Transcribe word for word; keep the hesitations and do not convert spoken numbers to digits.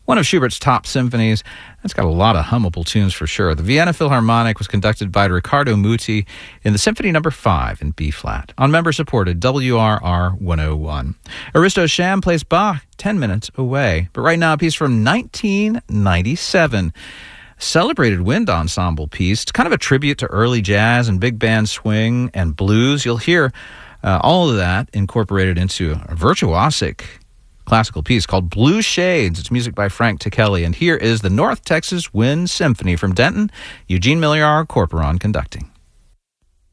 one of Schubert's top symphonies. It's got a lot of hummable tunes for sure. The Vienna Philharmonic was conducted by Riccardo Muti in the Symphony Number five in B-flat on member-supported W R R one oh one. Aristo Sham plays Bach ten minutes away. But right now, a piece from nineteen ninety-seven. Celebrated wind ensemble piece. It's kind of a tribute to early jazz and big band swing and blues. You'll hear uh, all of that incorporated into a virtuosic classical piece called Blue Shades. It's music by Frank Ticheli. And here is the North Texas Wind Symphony from Denton, Eugene Milliar Corporon conducting.